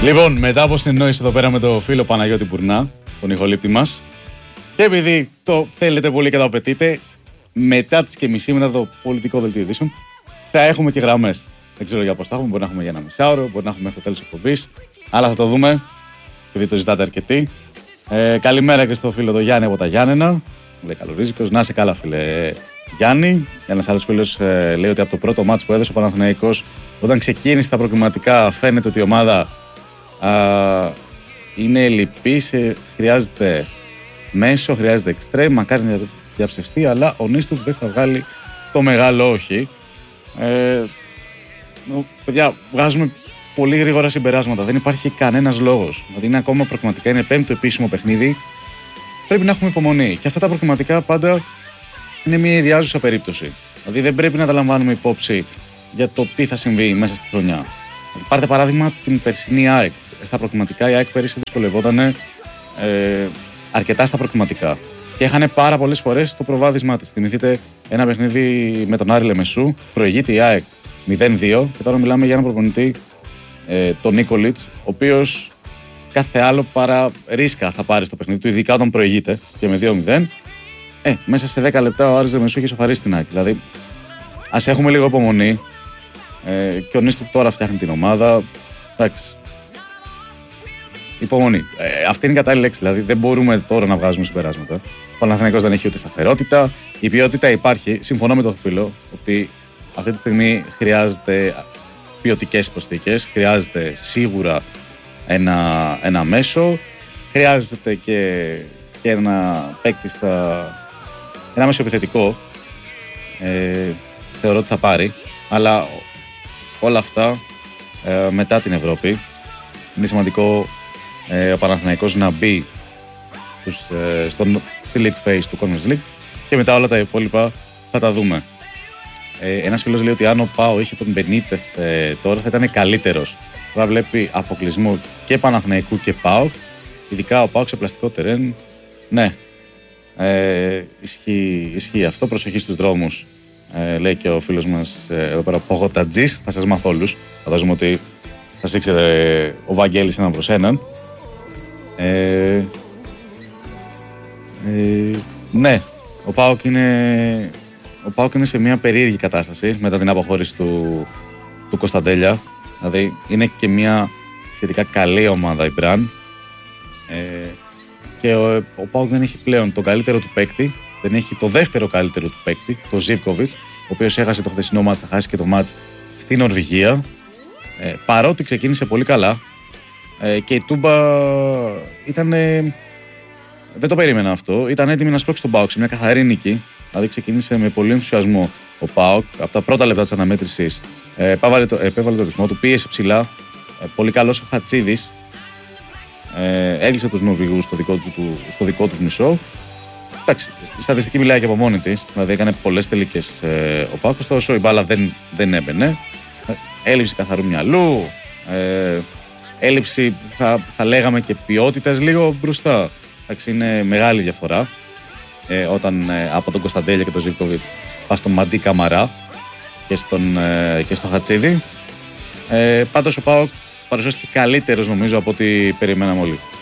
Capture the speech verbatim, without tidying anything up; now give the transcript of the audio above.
Λοιπόν, μετά από συνεννόηση εδώ πέρα με τον φίλο Παναγιώτη Μπουρνά, τον ηχολήπτη μας, και επειδή το θέλετε πολύ και το απαιτείτε, μετά τις και μισή, μετά το πολιτικό δελτίο ειδήσεων, θα έχουμε και γραμμές. Δεν ξέρω για πώς θα έχουμε, μπορεί να έχουμε για ένα μισάωρο, μπορεί να έχουμε μέχρι το τέλος της εκπομπής, αλλά θα το δούμε, επειδή το ζητάτε αρκετοί. Ε, καλημέρα και στο φίλο το Γιάννη από τα Γιάννενα. Μου λέει καλορίζικος. Να είσαι καλά, φίλε Γιάννη. Ένας άλλος φίλος ε, λέει ότι από το πρώτο μάτς που έδωσε ο Παναθηναϊκός, όταν ξεκίνησε τα προκριματικά, φαίνεται ότι η ομάδα α, είναι λυπής, ε, χρειάζεται μέσο, χρειάζεται εξτρέμ, μακάρι να διαψευστεί, αλλά ο Νίστουκ δεν θα βγάλει το μεγάλο όχι. Ε, παιδιά, βγάζουμε πολύ γρήγορα συμπεράσματα. Δεν υπάρχει κανένας λόγος. Δηλαδή είναι ακόμα προκριματικά, είναι πέμπτο επίσημο παιχνίδι. Πρέπει να έχουμε υπομονή. Και αυτά τα προκριματικά πάντα είναι μια ιδιάζουσα περίπτωση. Δηλαδή δεν πρέπει να τα λαμβάνουμε υπόψη για το τι θα συμβεί μέσα στη χρονιά. Δηλαδή, πάρτε παράδειγμα την περσινή ΑΕΚ. Στα προκριματικά η ΑΕΚ πέρυσι δυσκολευόταν ε, αρκετά στα προκριματικά. Και έχανε πάρα πολλές φορές το προβάδισμά της. Θυμηθείτε ένα παιχνίδι με τον Άρη Λεμεσού, προηγείται η ΑΕΚ μηδέν δύο, και τώρα μιλάμε για έναν προπονητή, ε, τον Νίκολιτς, ο οποίος κάθε άλλο παρά ρίσκα θα πάρει στο παιχνίδι του, ειδικά όταν προηγείται και με δύο μηδέν. Ε, μέσα σε δέκα λεπτά ο Άρης Λεμεσού έχει σοφαρίσει την ΑΕΚ. Δηλαδή, ας έχουμε λίγο υπομονή. Ε, και ο Νίστουκ τώρα φτιάχνει την ομάδα. Εντάξει. Υπομονή. Ε, αυτή είναι η κατάλληλη λέξη. Δηλαδή, δεν μπορούμε τώρα να βγάζουμε συμπεράσματα. Ο Παναθηναϊκός δεν έχει ούτε σταθερότητα. Η ποιότητα υπάρχει. Συμφωνώ με τον φίλο ότι αυτή τη στιγμή χρειάζεται ποιοτικές προσθήκες. Χρειάζεται σίγουρα ένα, ένα μέσο. Χρειάζεται και, και ένα παίκτη στα. Ένα μέσο επιθετικό. Ε, θεωρώ ότι θα πάρει. Αλλά όλα αυτά ε, μετά την Ευρώπη είναι σημαντικό ε, ο Παναθηναϊκός να μπει στους, ε, στον, στη League Phase του Conference League, και μετά όλα τα υπόλοιπα θα τα δούμε. Ε, ένας φίλος λέει ότι αν ο Πάο είχε τον Μπενίτεθ ε, τώρα θα ήταν καλύτερος. Τώρα βλέπει αποκλεισμό και Παναθηναϊκού και Πάο, ειδικά ο Πάο σε πλαστικό τερέν. Ναι, ε, ισχύει, ισχύει αυτό. Προσοχή στους δρόμους. Ε, λέει και ο φίλος μας ε, εδώ πέρα, Πογοτατζής. Θα σας μάθω όλους. Φαντάζομαι ότι θα σας ήξερε ο Βαγγέλης έναν προς έναν. Ε, ε, ναι, ο ΠΑΟΚ είναι, ο ΠΑΟΚ είναι σε μια περίεργη κατάσταση μετά την αποχώρηση του, του Κωνσταντέλια. Δηλαδή είναι και μια σχετικά καλή ομάδα η Μπραν. Ε, και ο, ο ΠΑΟΚ δεν έχει πλέον τον καλύτερο του παίκτη. Δεν έχει το δεύτερο καλύτερο του παίκτη, το Ζίβκοβιτς, ο οποίος έχασε το χθεσινό μάτς, θα χάσει και το μάτς στη Νορβηγία. Ε, παρότι ξεκίνησε πολύ καλά ε, και η Τούμπα ήταν. Ε, δεν το περίμενα αυτό. Ήταν έτοιμη να σπρώξει τον ΠΑΟΚ σε μια καθαρή νίκη. Δηλαδή ξεκίνησε με πολύ ενθουσιασμό ο ΠΑΟΚ. Από τα πρώτα λεπτά της αναμέτρησης ε, επέβαλε, το, επέβαλε το ρυθμό του, πίεσε ψηλά. Ε, πολύ καλός ο Χατσίδης. Ε, έγλεισε τους Νορβηγούς στο δικό, του, στο δικό τους μισό. Εντάξει, η στατιστική μιλάει και από μόνη της. Δηλαδή έκανε πολλές τελικές ε, ο ΠΑΟΚ, ωστόσο η μπάλα δεν, δεν έμπαινε. Έλλειψη καθαρού μυαλού, ε, έλλειψη θα, θα λέγαμε και ποιότητας λίγο μπροστά. Εντάξει, είναι μεγάλη διαφορά ε, όταν ε, από τον Κωνσταντέλια και τον Ζίβκοβιτς πας στον Μαντί Καμαρά και, στον, ε, και στο Χατσίδη. Ε, πάντως ο ΠΑΟΚ παρουσιάστηκε καλύτερος νομίζω από ό,τι περιμέναμε όλοι.